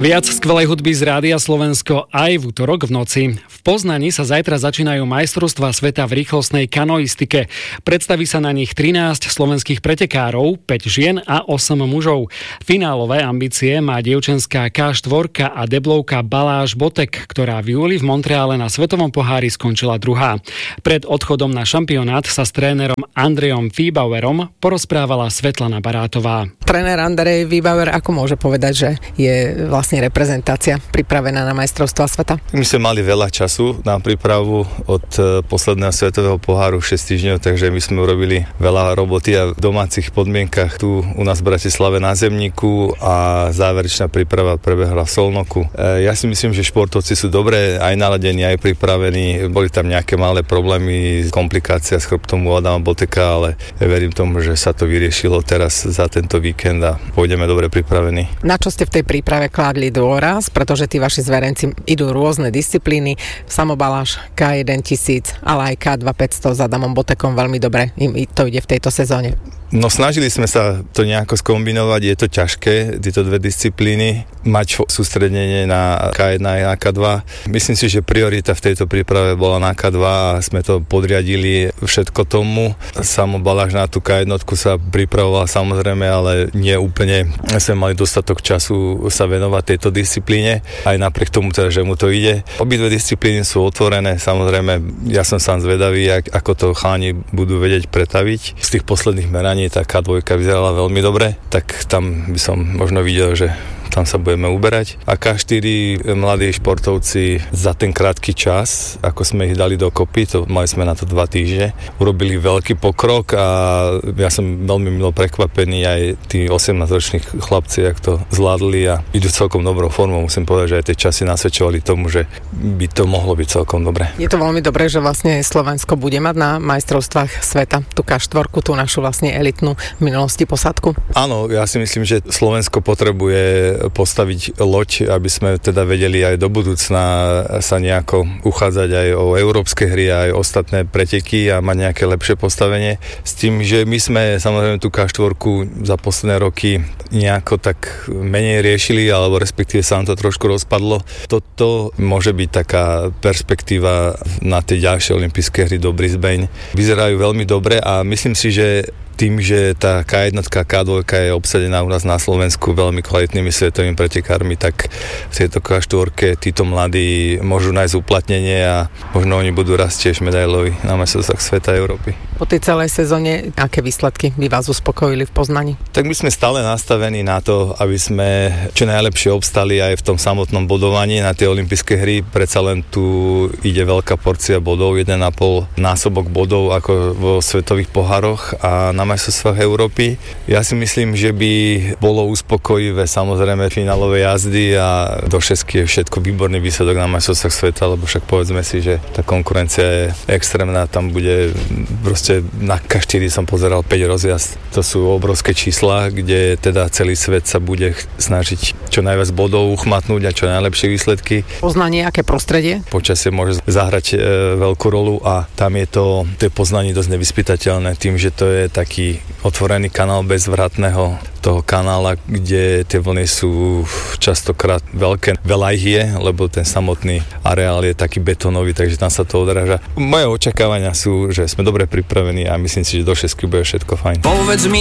Viac skvelej hudby z Rádia Slovensko aj v utorok v noci. V Poznani sa zajtra začínajú majstrovstvá sveta v rýchlostnej kanoistike. Predstaví sa na nich 13 slovenských pretekárov, 5 žien a 8 mužov. Finálové ambície má dievčenská K4 a deblovka Balázs Botek, ktorá v júli v Montreale na svetovom pohári skončila druhá. Pred odchodom na šampionát sa s trénerom Andrejom Fiebauerom porozprávala Svetlana Barátová. Tréner Andrej Fiebauer, ako môže povedať, že je vlastne reprezentácia pripravená na majstrovstvá sveta? My sme mali veľa času na prípravu od posledného svetového poháru 6 týždňov, takže my sme urobili veľa roboty a v domácich podmienkach tu u nás v Bratislave na Zemníku a záverečná príprava prebehla v Solnoku. Ja si myslím, že športovci sú dobre aj naladení, aj pripravení. Boli tam nejaké malé problémy, komplikácia s chrbtom u Adama Boteka, ale verím tomu, že sa to vyriešilo teraz za tento víkend a pôjdeme dobre pripravení. Na čo ste v tej príprave kládli dôraz, pretože tí vaši zverenci idú rôzne disciplíny, samobaláž K1000, ale aj K2500 s Adamom Botekom veľmi dobre im to ide v tejto sezóne. No snažili sme sa to nejako skombinovať, je to ťažké, tieto dve disciplíny, mať sústredenie na K1 a K2. Myslím si, že priorita v tejto príprave bola na K2 a sme to podriadili všetko tomu. Samobaláž na tú K1 sa pripravoval samozrejme, ale nie úplne sme mali dostatok času sa venovať tejto disciplíne, aj napriek tomu teda, že mu to ide. Obidve disciplíny sú otvorené, samozrejme, ja som sám zvedavý, ako to chalani budú vedieť pretaviť. Z tých posledných meraní tá K2 vyzerala veľmi dobre, tak tam by som možno videl, že tam sa budeme uberať. A K4 mladí športovci za ten krátky čas, ako sme ich dali dokopy, mali sme na to 2 týždne, urobili veľký pokrok a ja som veľmi milo prekvapený, aj tí 18-roční chlapci, jak to zvládli a idú celkom dobrou formou. Musím povedať, že aj tie časy nasvedčovali tomu, že by to mohlo byť celkom dobre. Je to veľmi dobré, že vlastne Slovensko bude mať na majstrovstvách sveta tú K4, tú našu vlastne elitnú v minulosti posadku. Áno, ja si myslím, že Slovensko potrebuje postaviť loď, aby sme teda vedeli aj do budúcna sa nejako uchádzať aj o európske hry, aj ostatné preteky a mať nejaké lepšie postavenie. S tým, že my sme samozrejme tú K4 za posledné roky nejako tak menej riešili, alebo respektíve sa nám to trošku rozpadlo. Toto môže byť taká perspektíva na tie ďalšie olympijské hry do Brisbane. Vyzerajú veľmi dobre a myslím si, že tým, že tá K1, K2 je obsadená u nás na Slovensku veľmi kvalitnými svetovými pretekármi, tak v tejto K4 títo mladí môžu nájsť uplatnenie a možno oni budú rásť tiež medailoví na majstrovstvách sveta Európy. Po tej celej sezóne, aké výsledky by vás uspokojili v Poznani? Tak my sme stále nastavení na to, aby sme čo najlepšie obstali aj v tom samotnom bodovaní na tie olympijské hry. Predsa len tu ide veľká porcia bodov, 1,5 násobok bodov ako vo svetových pohároch a na majstrovstvách Európy. Ja si myslím, že by bolo uspokojivé samozrejme finálové jazdy a do 6 je všetko výborný výsledok na majstrovstvách sveta, lebo však povedzme si, že tá konkurencia je extrémna, tam bude proste na K4 som pozeral 5 rozjazd. To sú obrovské čísla, kde teda celý svet sa bude snažiť čo najviac bodov uchmatnúť a čo najlepšie výsledky. Poznanie, aké prostredie? Počasie môže zahrať veľkú rolu a tam je to poznanie dosť nevyspytateľné tým, že to je taký otvorený kanál bez vratného toho kanála, kde tie vlny sú častokrát veľké. Veľa ich je, lebo ten samotný areál je taký betónový, takže tam sa to odráža. Moje očakávania sú, že sme dobre pripravení a myslím si, že do 6 bude všetko fajn. Povedz mi,